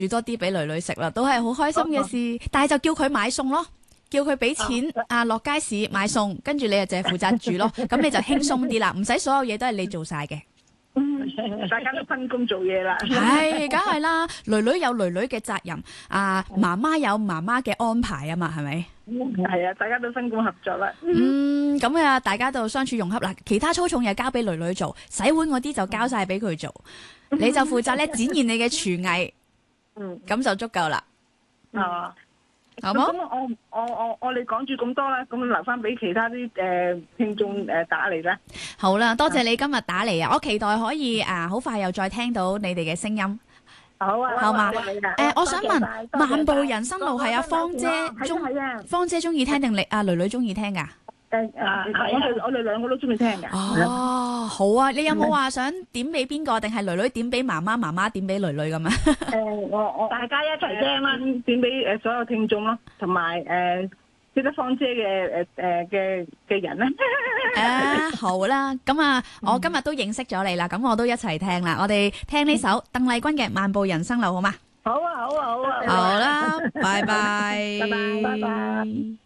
煮多啲俾女女食啦，都係好開心嘅事。但係就叫佢買餸咯，叫佢俾錢落街市買餸，跟住你就淨係負責煮咯，咁你就輕鬆啲啦，唔使所有嘢都係你做晒嘅。 大家都分工做嘢啦。 係，梗係啦，女女有女女嘅責任，媽媽有媽媽嘅安排啊嘛，係咪？ 係啊，大家都分工合作啦。 咁啊，大家都相處融洽啦。其他粗重又交俾女女做，洗碗嗰啲就交晒俾佢做，你就負責咧展現你嘅廚藝，咁就足夠啦。好冇？ 咁我哋講住咁多啦，咁留翻俾其他啲聽眾打嚟啦。 好啦，多謝你今日打嚟啊！我期待可以好快又再聽到你哋嘅聲音。 好啊， 好嘛？我想問漫步人生路係芳姐芳姐中意聽定你女女中意聽噶？ 我哋兩個都中意聽嘅。 哦，好啊！你有冇話想點俾邊個，定係女女點俾媽媽，媽媽點俾女女咁啊？ 我大家一齊聽啦，點俾所有聽眾咯，同埋識得芳姐嘅人咧。 好啦，咁啊，我今日都認識咗你啦，咁我都一齊聽啦。我哋聽呢首鄧麗君嘅《漫步人生路》，好嘛？ 好啊，好啊，好啊。 好啦，拜拜。 拜拜。